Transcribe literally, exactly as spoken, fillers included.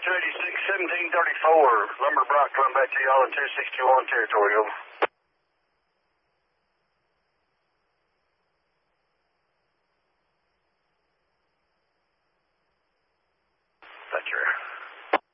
eighty-six, seventeen thirty-four. Lumber Brock coming back to y'all in two sixty-one territory, over.